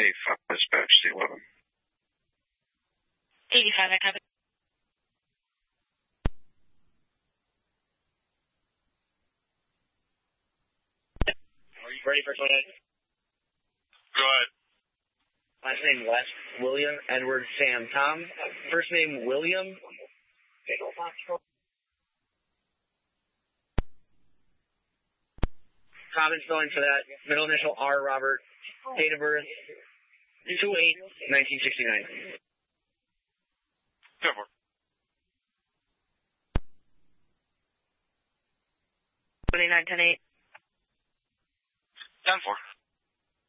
85, dispatch C11. 85, I copy. Are you ready for 28? Go ahead. Last name West, William, Edward, Sam, Tom. First name William. Common spelling for that. Middle initial R, Robert. Date of birth 2/8/1969. 10-4. 29, 10-8. 10-4.